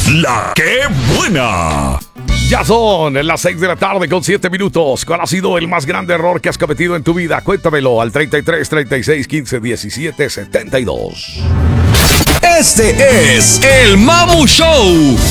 La que buena. Ya son las 6 de la tarde con 7 minutos. ¿Cuál ha sido el más grande error que has cometido en tu vida? Cuéntamelo al 33 36 15 17 72. Este es el Mamu Show.